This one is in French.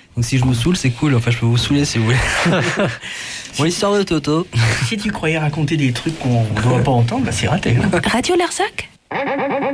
Donc si je vous saoule, c'est cool. Enfin, je peux vous saouler si vous voulez. Bon, l'histoire de Toto. Si tu croyais raconter des trucs qu'on ne doit pas entendre, bah c'est raté. Hein. Radio Larzac ?